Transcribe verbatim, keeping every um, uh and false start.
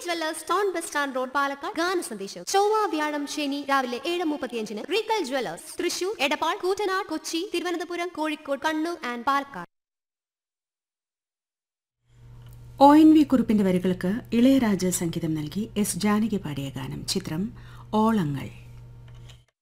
Jewellers town bus stand road Palakkad ഗാന സന്ദേശം ചൊവ്വ വ്യാഴം ശനി രാവിലെ ഏഴ് മുപ്പത്തിയഞ്ചിന് Regal Jewellers Thrissur Edappal Koottanad Kochi Thiruvananthapuram Kozhikode Kannur and Palakkad. O N V കുറുപ്പിന്റെ വരികൾക്ക് ഇളയരാജ സംഗീതം നൽകി എസ് ജാനകി പാടിയ ഗാനം. ചിത്രം ഓളങ്ങൾ.